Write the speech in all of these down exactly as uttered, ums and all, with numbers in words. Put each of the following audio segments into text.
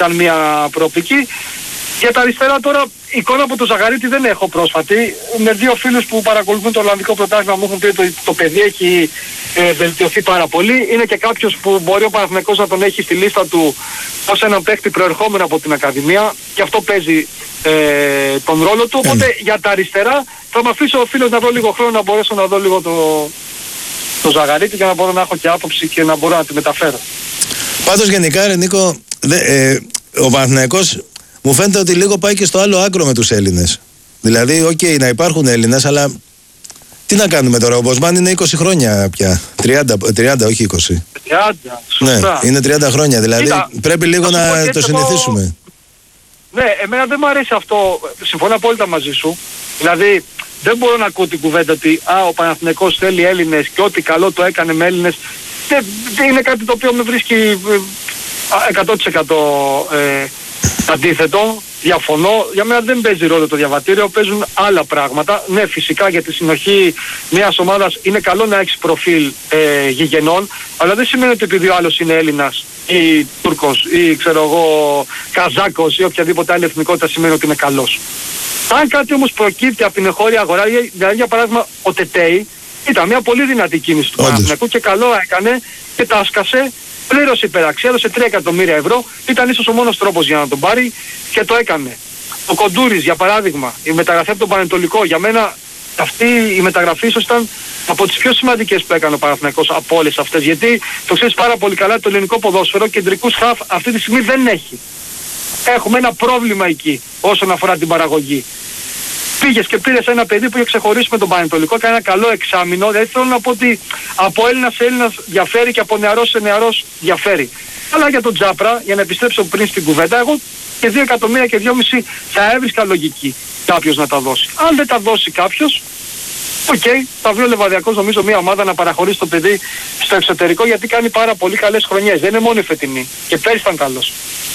σαν μια προοπτική. Για τα αριστερά τώρα, εικόνα από τον Ζαγαρίτη δεν έχω πρόσφατη. Με δύο φίλους που παρακολουθούν το Ολλανδικό πρωτάθλημα μου έχουν πει ότι το, το παιδί έχει ε, βελτιωθεί πάρα πολύ. Είναι και κάποιος που μπορεί ο Παναθηναϊκός να τον έχει στη λίστα του ως έναν παίκτη προερχόμενο από την Ακαδημία και αυτό παίζει ε, τον ρόλο του. Οπότε mm. για τα αριστερά θα με αφήσω ο φίλος να δω λίγο χρόνο να μπορέσω να δω λίγο το, το Ζαγαρίτη για να μπορώ να έχω και άποψη και να μπορώ να τη μεταφέρω. Πάντως γενικά ρε Νίκο, δε, ε, ο Παναθηναϊκός μου φαίνεται ότι λίγο πάει και στο άλλο άκρο με τους Έλληνες. Δηλαδή, οκ, okay, να υπάρχουν Έλληνες, αλλά τι να κάνουμε τώρα, ο Μποσμάν είναι είκοσι χρόνια πια. τριάντα, τριάντα όχι είκοσι. τριάντα, σωστά. Ναι, είναι τριάντα χρόνια, δηλαδή Κοίτα, πρέπει λίγο να, να το συνηθίσουμε. Εγώ... Ναι, εμένα δεν μου αρέσει αυτό, συμφωνώ απόλυτα μαζί σου. Δηλαδή, δεν μπορώ να ακούω την κουβέντα ότι α, ο Παναθηναϊκός θέλει Έλληνες και ό,τι καλό το έκανε με Έλληνες. Δεν, δεν είναι κάτι το οποίο με βρίσκει εκατό τοις εκατό ε, αντίθετο, διαφωνώ. Για μένα δεν παίζει ρόλο το διαβατήριο, παίζουν άλλα πράγματα. Ναι, φυσικά για τη συνοχή μιας ομάδας είναι καλό να έχεις προφίλ ε, γηγενών, αλλά δεν σημαίνει ότι επειδή ο άλλος είναι Έλληνας ή Τούρκος ή ξέρω εγώ Καζάκος ή οποιαδήποτε άλλη εθνικότητα σημαίνει ότι είναι καλός. Αν κάτι όμως προκύπτει από την εγχώρια αγορά, δηλαδή για παράδειγμα ο Τετέι ήταν μια πολύ δυνατή κίνηση του Παναθηναϊκού και καλό έκανε και τα άσκασε. Πλήρωσε υπεραξία, έδωσε τρία εκατομμύρια ευρώ, ήταν ίσως ο μόνος τρόπος για να τον πάρει και το έκανε. Ο Κοντούρης για παράδειγμα, η μεταγραφή από τον Πανετολικό, για μένα αυτή η μεταγραφή ίσως ήταν από τις πιο σημαντικές που έκανε ο Παναθηναϊκός από όλες αυτές, γιατί το ξέρεις πάρα πολύ καλά, το ελληνικό ποδόσφαιρο κεντρικούς χαφ αυτή τη στιγμή δεν έχει. Έχουμε ένα πρόβλημα εκεί όσον αφορά την παραγωγή. Πήγες και πήρες ένα παιδί που είχε ξεχωρίσει με τον Πανετολικό, έκανε ένα καλό εξάμηνο. Δηλαδή θέλω να πω ότι από Έλληνα σε Έλληνα διαφέρει και από νεαρός σε νεαρός διαφέρει. Αλλά για τον Τζάπρα, για να επιστρέψω πριν στην κουβέντα, εγώ και δύο εκατομμύρια και δυόμισι θα έβρισκα λογική κάποιος να τα δώσει. Αν δεν τα δώσει κάποιος, οκ, okay, θα βρει ο Λεβαδιακός νομίζω μια ομάδα να παραχωρήσει το παιδί στο εξωτερικό γιατί κάνει πάρα πολύ καλές χρονιές. Δεν είναι μόνο η φετινή. Και πέρυσι ήταν καλός.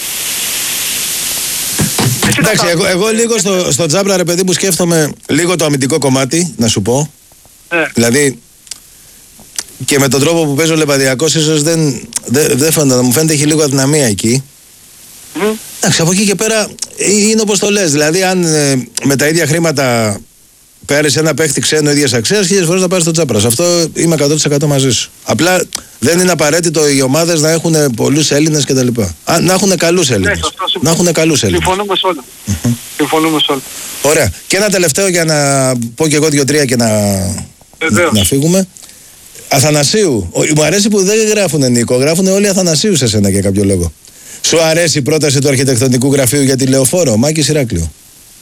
Εντάξει, εγώ, εγώ λίγο στο, στο Τζάμπρα ρε παιδί μου σκέφτομαι λίγο το αμυντικό κομμάτι, να σου πω. Ναι. Δηλαδή και με τον τρόπο που παίζει ο Λεβαδιακός ίσως δεν, δεν, δεν φαίνεται, μου φαίνεται έχει λίγο αδυναμία εκεί. Mm. Εντάξει, από εκεί και πέρα είναι όπως το λες, δηλαδή αν ε, με τα ίδια χρήματα πάρεις ένα παίχτη ξένο ίδιας αξίας, χίλιες φορές να πάρεις το Τζάμπρα. Σε αυτό είμαι εκατό τοις εκατό μαζί σου. Απλά δεν είναι απαραίτητο οι ομάδες να έχουν πολλούς Έλληνες κτλ. Να έχουν καλούς Έλληνες. Ναι, σωστό, να έχουν καλούς Έλληνες. Συμφωνούμε σε όλα. Mm-hmm. Συμφωνούμε σε όλα. Ωραία. Και ένα τελευταίο για να πω και εγώ δύο-τρία και να, να, να φύγουμε. Αθανασίου. Ο, μου αρέσει που δεν γράφουνε Νίκο, γράφουν όλοι Αθανασίου σε σένα για κάποιο λόγο. Σου αρέσει η πρόταση του αρχιτεκτονικού γραφείου για τη Λεωφόρο, Μάκης Ηράκλειο?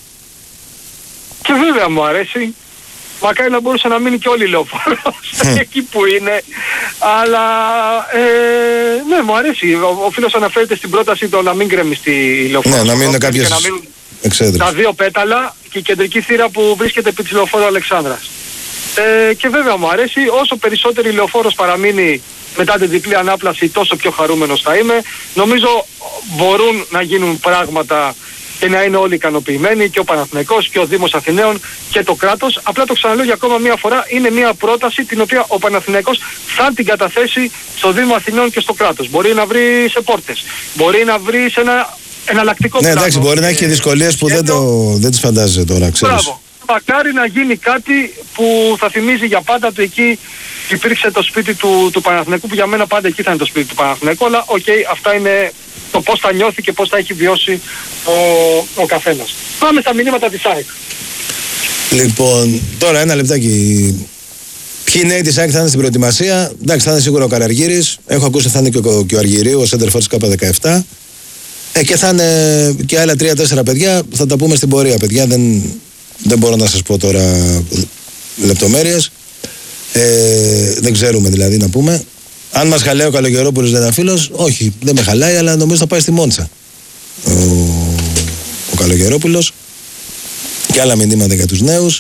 Και βέβαια μου αρέσει. Μακάρι να μπορούσε να μείνει και όλη η Λεωφόρος εκεί που είναι. Αλλά ε, ναι, μου αρέσει. Ο, ο φίλος αναφέρεται στην πρόταση το να μην γκρεμιστεί η Λεωφόρος. Ναι, να μείνουν κάποιες εξέδρες. Τα δύο πέταλα και η κεντρική θύρα που βρίσκεται επί της Λεωφόρου Αλεξάνδρας. Ε, και βέβαια μου αρέσει. Όσο περισσότερη η Λεωφόρος παραμείνει μετά την διπλή ανάπλαση, τόσο πιο χαρούμενος θα είμαι. Νομίζω μπορούν να γίνουν πράγματα και να είναι όλοι ικανοποιημένοι, και ο Παναθηναϊκός και ο Δήμος Αθηναίων και το κράτος. Απλά το ξαναλέω για ακόμα μία φορά, είναι μία πρόταση την οποία ο Παναθηναϊκός θα την καταθέσει στο Δήμο Αθηναίων και στο κράτος. Μπορεί να βρει σε πόρτες, μπορεί να βρει σε ένα εναλλακτικό πλάνο. Ναι, εντάξει, μπορεί να έχει και δυσκολίες που δεν, το, δεν τις φαντάζεσαι τώρα, ξέρεις. Μπράβο. Μακάρι να γίνει κάτι που θα θυμίζει για πάντα το εκεί υπήρξε το σπίτι του, του Παναθηναϊκού, που για μένα πάντα εκεί θα είναι το σπίτι του Παναθηναϊκού, αλλά οκ, okay, αυτά είναι το πώς θα νιώθει και πώς θα έχει βιώσει ο, ο καθένας. Πάμε στα μηνύματα της ΑΕΚ. Λοιπόν, τώρα ένα λεπτάκι. Ποιοι νέοι της ΑΕΚ θα είναι στην προετοιμασία? Εντάξει, θα είναι σίγουρα ο Καραργύρης. Έχω ακούσει θα είναι και ο, και ο Αργυρίου, ο Σέντερφορ της Κάπα δεκαεπτά. Ε, και θα είναι και άλλα τρία τέσσερα παιδιά. Θα τα πούμε στην πορεία, παιδιά. Δεν, δεν μπορώ να σας πω τώρα λεπτομέρειες. Ε, δεν ξέρουμε δηλαδή να πούμε. Αν μας χαλάει ο Καλογερόπουλος δεν είναι φίλος, όχι, δεν με χαλάει, αλλά νομίζω θα πάει στη Μόντσα ο, ο Καλογερόπουλος. Και άλλα μηνύματα για τους νέους.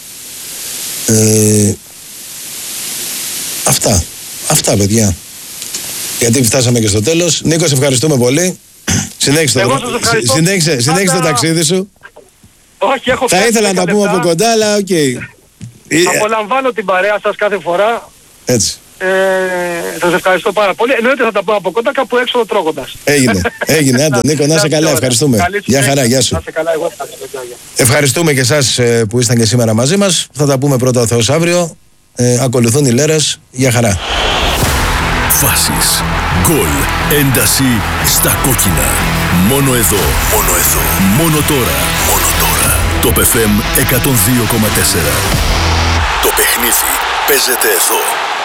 Ε, αυτά. Αυτά, παιδιά. Γιατί φτάσαμε και στο τέλος. Νίκο, σε ευχαριστούμε πολύ. Συνέχισε το, συνέχισε, συνέχισε το ταξίδι σου. Όχι, έχω θα ήθελα να τα πούμε από κοντά, αλλά οκ. Okay. Απολαμβάνω την παρέα σας κάθε φορά. Έτσι. Ε, θα σας ευχαριστώ πάρα πολύ. Εννοείται θα τα πω από κοντά κάπου έξω τρώγοντας. Έγινε, έγινε. Άντε, Νίκο, να είσαι καλά, ευχαριστούμε. Γεια χαρά, γεια σου. Να είσαι καλά, εγώ ευχαριστούμε και εσάς που ήσταν και σήμερα μαζί μας. Θα τα πούμε πρώτα ο Θεός αύριο. Ε, ακολουθούν οι Λέρες. Γεια χαρά. Φάσεις, γκολ, ένταση στα κόκκινα. Μόνο εδώ, μόνο εδώ, μόνο τώρα, μόνο τώρα. Το εφ εμ εκατόν δύο κόμμα τέσσερα. Το παιχνίδι παίζεται εδώ.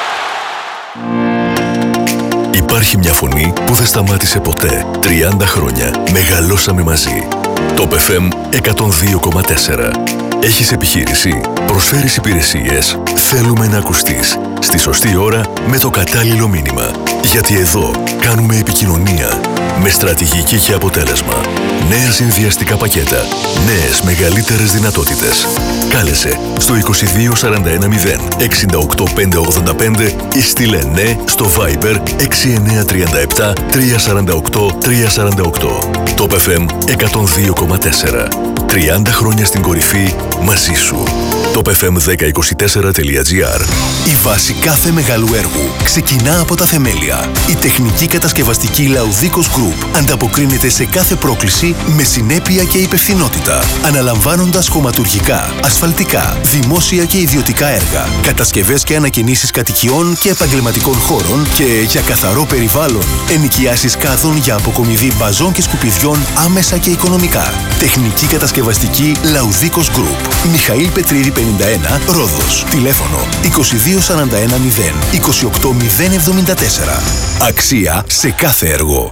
Υπάρχει μια φωνή που δεν σταμάτησε ποτέ. τριάντα χρόνια μεγαλώσαμε μαζί. Το εφ εμ εκατόν δύο κόμμα τέσσερα. Έχεις επιχείρηση, προσφέρεις υπηρεσίες, θέλουμε να ακουστείς. Στη σωστή ώρα με το κατάλληλο μήνυμα. Γιατί εδώ κάνουμε επικοινωνία με στρατηγική και αποτέλεσμα. Νέα συνδυαστικά πακέτα, νέες μεγαλύτερες δυνατότητες. Κάλεσε στο είκοσι δύο σαράντα ένα μηδέν εξήντα οκτώ πεντακόσια ογδόντα πέντε ή στείλε ναι στο Viber έξι εννιά τρία επτά τρία τέσσερα οκτώ τρία τέσσερα οκτώ. Το εφ εμ εκατόν δύο κόμμα τέσσερα. τριάντα χρόνια στην κορυφή μαζί σου. Το εφ εμ δέκα είκοσι τέσσερα τελεία τζι άρ. Η βάση κάθε μεγάλου έργου ξεκινά από τα θεμέλια. Η τεχνική κατασκευαστική Laudicos Group ανταποκρίνεται σε κάθε πρόκληση με συνέπεια και υπευθυνότητα, αναλαμβάνοντας χωματουργικά, ασφαλτικά, δημόσια και ιδιωτικά έργα, κατασκευές και ανακαινήσεις κατοικιών και επαγγελματικών χώρων και για καθαρό περιβάλλον, ενοικιάσεις κάδων για αποκομιδή μπαζών και σκουπιδιών άμεσα και οικονομικά. Τεχνική κατασκευαστική Laudicos Group. Μιχαήλ Πετρίδη πενήντα ένα, Ρόδος. Τηλέφωνο είκοσι δύο σαράντα ένα μηδέν είκοσι οκτώ μηδέν εβδομήντα τέσσερα. Αξία σε κάθε έργο.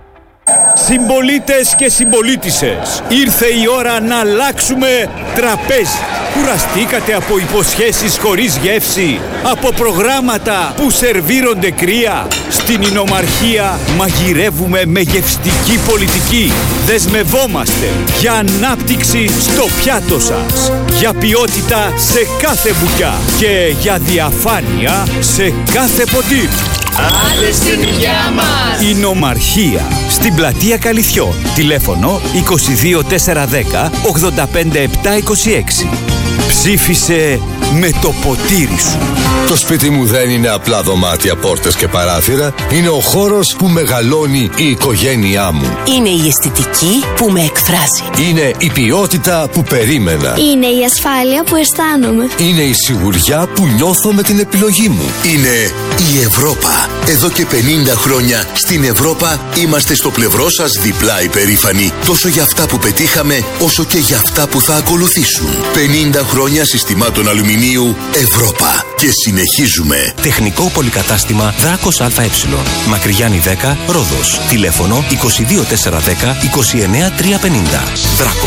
Συμπολίτες και συμπολίτισσες, ήρθε η ώρα να αλλάξουμε τραπέζι. Κουραστήκατε από υποσχέσεις χωρίς γεύση, από προγράμματα που σερβίρονται κρύα? Στην Ινομαρχία μαγειρεύουμε με γευστική πολιτική. Δεσμευόμαστε για ανάπτυξη στο πιάτο σας, για ποιότητα σε κάθε μπουκιά και για διαφάνεια σε κάθε ποτήρι. Άντε στην υγειά μας! Ινομαρχία, στην πλατεία Καλυθιών. Τηλέφωνο είκοσι δύο τετρακόσια δέκα ογδόντα πέντε επτακόσια είκοσι έξι. Ψήφισε με το ποτήρι σου. Το σπίτι μου δεν είναι απλά δωμάτια, πόρτες και παράθυρα. Είναι ο χώρος που μεγαλώνει η οικογένειά μου. Είναι η αισθητική που με εκφράζει. Είναι η ποιότητα που περίμενα. Είναι η ασφάλεια που αισθάνομαι. Είναι η σιγουριά που νιώθω με την επιλογή μου. Είναι η Ευρώπα. Εδώ και πενήντα χρόνια στην Ευρώπα είμαστε στο πλευρό σας διπλά υπερήφανοι. Τόσο για αυτά που πετύχαμε, όσο και για αυτά που θα ακολουθήσουν. πενήντα χρόνια συστημάτων αλουμινίου Ευρώπα. Και συνεχίζουμε. Τεχνικό πολυκατάστημα Δράκος ΑΕ. Μακρυγιάννη δέκα, Ρόδος. Τηλέφωνο είκοσι δύο τετρακόσια δέκα είκοσι εννέα τριακόσια πενήντα. Δράκος.